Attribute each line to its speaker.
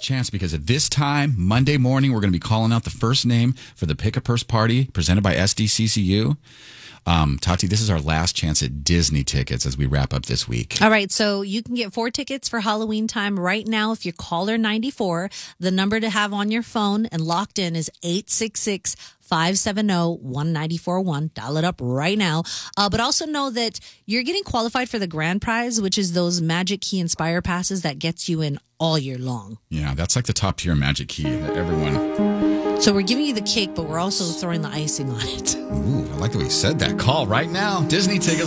Speaker 1: chance because at this time, Monday morning, we're going to be calling out the first name for the Pick a Purse party presented by SDCCU. Tati, this is our last chance at Disney tickets as we wrap up this week.
Speaker 2: All right, so you can get 4 tickets for Halloween time right now if you're caller 94. The number to have on your phone and locked in is 866-570-1941. Dial it up right now. But also know that you're getting qualified for the grand prize, which is those Magic Key Inspire passes that gets you in all year long.
Speaker 1: Yeah, that's like the top tier Magic Key that everyone...
Speaker 2: So we're giving you the cake, but we're also throwing the icing on it.
Speaker 1: Ooh, I like the way you said that. Call right now. Disney tickets.